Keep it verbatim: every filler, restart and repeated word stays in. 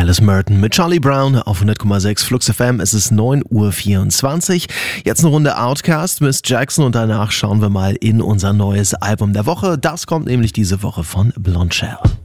Alice Merton mit Charlie Brown auf hundert Komma sechs Flux F M. Es ist neun Uhr vierundzwanzig. Jetzt eine Runde Outkast, Miss Jackson und danach schauen wir mal in unser neues Album der Woche. Das kommt nämlich diese Woche von Blondshell.